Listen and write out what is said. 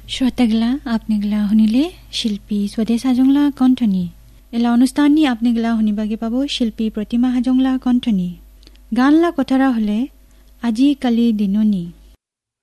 শ্ৰোতাগলা আপনিগলা শুনিলে শিল্পী স্বদেশ হাজংলা কণ্ঠনি এলা অনুষ্ঠানী আপনিগলা শুনিবাগে পাব শিল্পী প্ৰতিমা হাজংলা কণ্ঠনি গানলা কথাৰা হলে আজি কালি দিননি